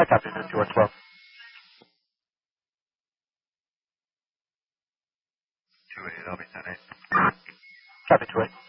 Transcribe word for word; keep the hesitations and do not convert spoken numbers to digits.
I copy this, George twelve. two eight, I'll be ten eight. Copy two eight.